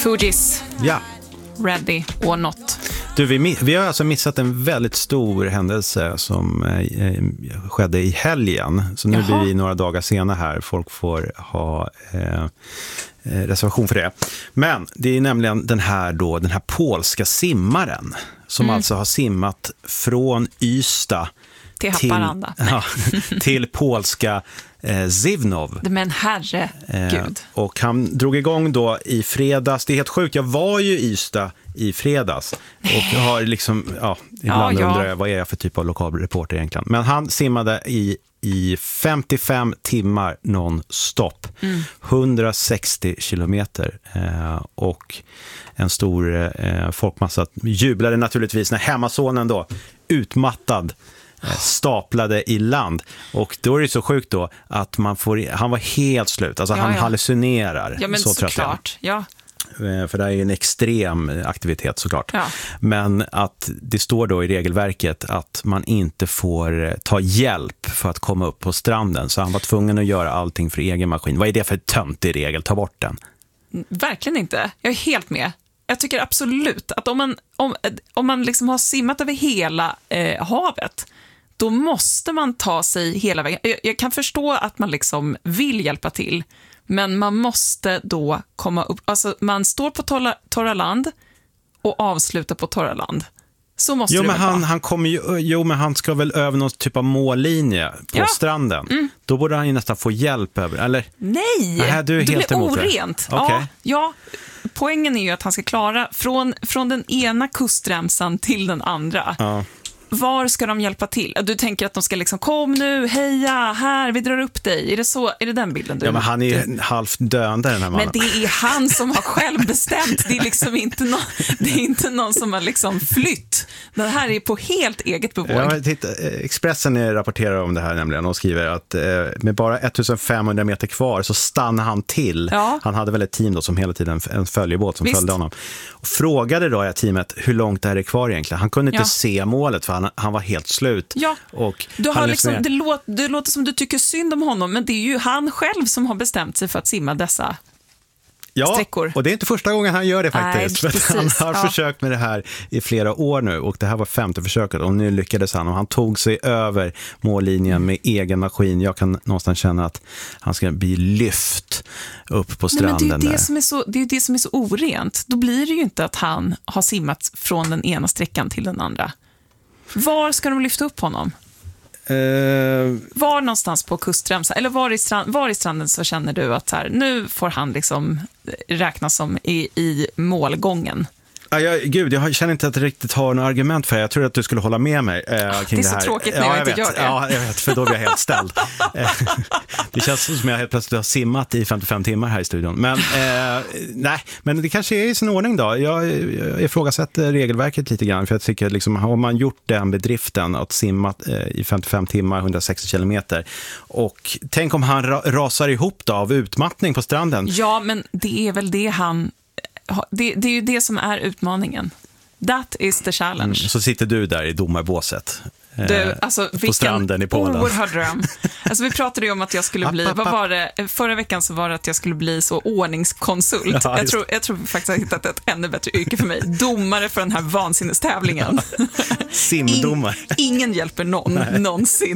Fugees. Ja. Ready or not. Du, vi har alltså missat en väldigt stor händelse som skedde i helgen. Så nu blir vi några dagar senare här. Folk får ha reservation för det. Men det är nämligen den här polska simmaren som alltså har simmat från Ystad till Haparanda. Till polska Zivnov. Men herregud. Och han drog igång då i fredags. Det är helt sjukt. Jag var ju i Ystad i fredags. Och har liksom, ibland undrar jag, vad är jag för typ av lokalreporter egentligen. Men han simmade i 55 timmar non-stop. 160 kilometer. Och en stor folkmassa jublade naturligtvis när hemmasonen då, utmattad, staplade i land. Och då är det så sjukt då att han var helt slut. Alltså han hallucinerar. Ja, men så såklart. Ja. För det är ju en extrem aktivitet såklart. Ja. Men att det står då i regelverket att man inte får ta hjälp för att komma upp på stranden. Så han var tvungen att göra allting för egen maskin. Vad är det för töntig regel? Ta bort den. Verkligen inte. Jag är helt med. Jag tycker absolut att om man liksom har simmat över hela havet, då måste man ta sig hela vägen. Jag kan förstå att man liksom vill hjälpa till, men man måste då komma upp. Alltså man står på torra land och avslutar på torra land. Så måste det men han kommer ju, men han ska väl över någon typ av mållinje på stranden. Då borde han ju nästan få hjälp över, eller? Nej, du är helt blir emot orent. Det. Okay. Ja, poängen är ju att han ska klara från den ena kustremsan till den andra. Ja. Var ska de hjälpa till? Du tänker att de ska liksom, kom nu, heja, här, vi drar upp dig. Är det den bilden du? Ja, men han är ju halvt döende, den här mannen. Men det är han som har själv bestämt. Det är liksom inte någon som har liksom flytt. Det här är på helt eget bevåg. Ja, titta, Expressen rapporterar om det här nämligen och skriver att med bara 1500 meter kvar så stannar han till. Ja. Han hade väl ett team då som hela tiden, en följebåt som följde honom. Och frågade då teamet hur långt det här är kvar egentligen. Han kunde inte se målet för han var helt slut. Ja, och du har liksom, det låter som du tycker synd om honom, men det är ju han själv som har bestämt sig för att simma dessa sträckor. Och det är inte första gången han gör det faktiskt. Nej, för han har försökt med det här i flera år nu och det här var 5:e försöket och nu lyckades han och han tog sig över mållinjen med egen maskin. Jag kan någonstans känna att han ska bli lyft upp på stranden. Men det är ju det som är så orent. Då blir det ju inte att han har simmat från den ena sträckan till den andra. Var ska de lyfta upp honom? Var någonstans på kustremsan? Eller var i stranden så känner du att här, nu får han liksom räknas som i målgången? Jag känner inte att jag riktigt har några argument för det. Jag tror att du skulle hålla med mig kring det här. Det är så tråkigt när jag inte gör det. Ja, jag vet, för då blir jag helt ställd. Det känns som jag helt plötsligt har simmat i 55 timmar här i studion. Men nej, men det kanske är i sin ordning då. Jag ifrågasätter regelverket lite grann för jag tycker liksom, har man gjort den bedriften att simma i 55 timmar, 160 kilometer och tänk om han rasar ihop då av utmattning på stranden. Ja, men det är väl det det är ju det som är utmaningen. That is the challenge. Så sitter du där i domarbåset. Alltså, på stranden i Polen. Oerhörd dröm. Alltså, vi pratade ju om att jag skulle bli, förra veckan så var det att jag skulle bli så ordningskonsult. Ja, jag tror faktiskt att jag har hittat ett ännu bättre yrke för mig. Domare för den här vansinnestävlingen. Simdomare. Ingen hjälper någon någonsin